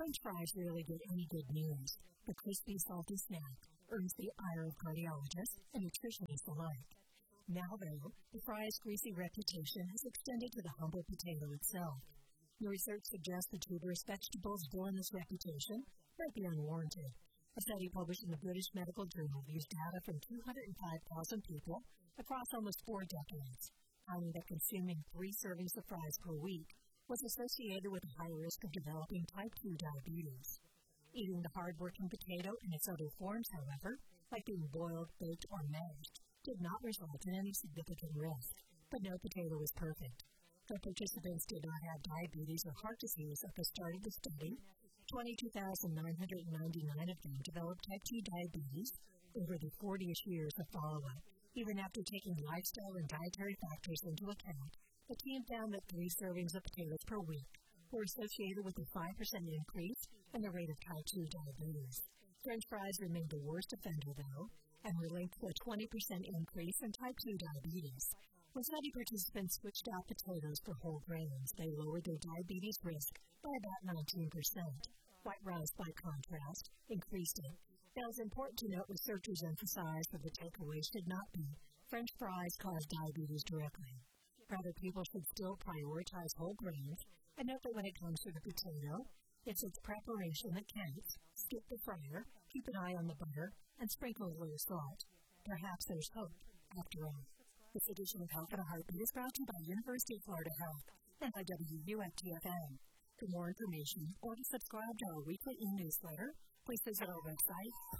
French fries rarely get any good news. The crispy, salty snack earns the ire of cardiologists and nutritionists alike. Now, though, the fry's greasy reputation has extended to the humble potato itself. New research suggests the tuberous vegetables borne this reputation might be unwarranted. A study published in the British Medical Journal used data from 205,000 people across almost 4 decades, finding that consuming 3 servings of fries per week was associated with a high risk of developing type 2 diabetes. Eating the hard-working potato in its other forms, however, like being boiled, baked, or mashed, did not result in any significant risk, but no potato was perfect. The participants did not have diabetes or heart disease at the start of the study. 22,999 of them developed type 2 diabetes over the 40-ish years of follow-up. Even after taking lifestyle and dietary factors into account, the team found that 3 servings of potatoes per week were associated with a 5% increase in the rate of type 2 diabetes. French fries remained the worst offender, though, and were linked to a 20% increase in type 2 diabetes. When study participants switched out potatoes for whole grains, they lowered their diabetes risk by about 19%. White rice, by contrast, increased it. Now, it's important to note researchers emphasize that the takeaway should not be French fries cause diabetes directly. Rather, people should still prioritize whole grains and note that when it comes to the potato, it's its preparation that counts. Skip the fryer, keep an eye on the butter, and sprinkle a little salt. Perhaps there's hope, after all. This edition of Health in a Heartbeat is brought to you by University of Florida Health and by WUFT-FM. For more information or to subscribe to our weekly e-newsletter, please visit our website,